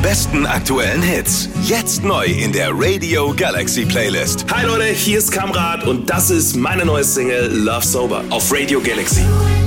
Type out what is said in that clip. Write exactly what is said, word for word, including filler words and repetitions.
besten aktuellen Hits. Jetzt neu in der Radio Galaxy Playlist. Hi Leute, hier ist Kamrat und das ist meine neue Single Love Sober auf Radio Galaxy.